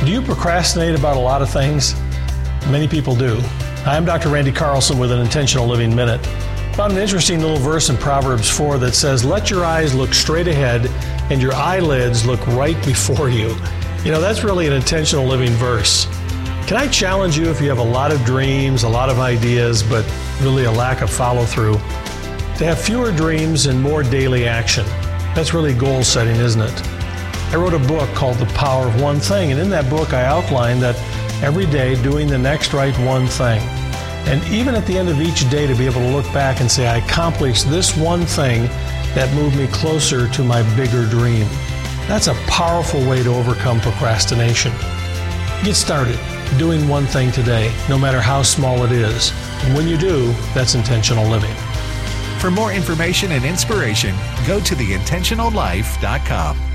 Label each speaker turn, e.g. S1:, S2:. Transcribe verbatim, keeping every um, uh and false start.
S1: do you procrastinate about a lot of things? Many people do. Hi, I'm Doctor Randy Carlson with an Intentional Living Minute. Found an interesting little verse in Proverbs four that says, let your eyes look straight ahead and your eyelids look right before you. You know, that's really an intentional living verse. Can I challenge you, if you have a lot of dreams, a lot of ideas, but really a lack of follow-through, to have fewer dreams and more daily action? That's really goal setting, isn't it? I wrote a book called The Power of One Thing, and in that book I outlined that every day doing the next right one thing. And even at the end of each day to be able to look back and say, I accomplished this one thing that moved me closer to my bigger dream. That's a powerful way to overcome procrastination. Get started doing one thing today, no matter how small it is. And when you do, that's intentional living.
S2: For more information and inspiration, go to the intentional life dot com.